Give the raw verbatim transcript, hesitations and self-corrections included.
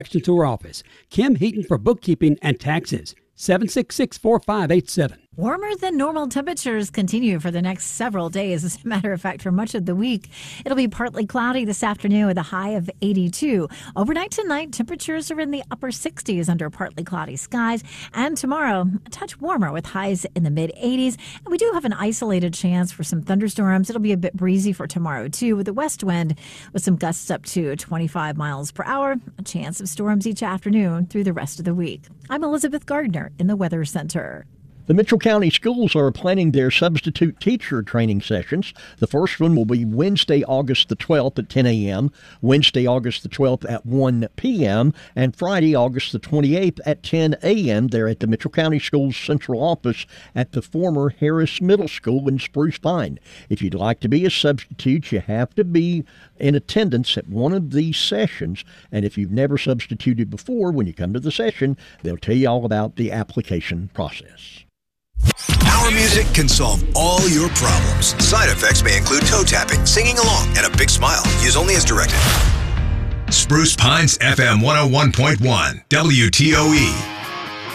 To our office. Kim Heaton for bookkeeping and taxes. seven six six, four five eight seven. Warmer than normal temperatures continue for the next several days. As a matter of fact, for much of the week, it'll be partly cloudy this afternoon with a high of eighty-two. Overnight tonight, temperatures are in the upper sixties under partly cloudy skies. And tomorrow, a touch warmer with highs in the mid eighties. And we do have an isolated chance for some thunderstorms. It'll be a bit breezy for tomorrow, too, with a west wind with some gusts up to twenty-five miles per hour. A chance of storms each afternoon through the rest of the week. I'm Elizabeth Gardner in the Weather Center. The Mitchell County Schools are planning their substitute teacher training sessions. The first one will be Wednesday, August the twelfth at ten a.m., Wednesday, August the twelfth at one p.m., and Friday, August the twenty-eighth at ten a.m. They're at the Mitchell County Schools Central Office at the former Harris Middle School in Spruce Pine. If you'd like to be a substitute, you have to be in attendance at one of these sessions. And if you've never substituted before, when you come to the session, they'll tell you all about the application process. Our music can solve all your problems. Side effects may include toe tapping, singing along, and a big smile. Use only as directed. Spruce Pines F M one oh one point one, W T O E.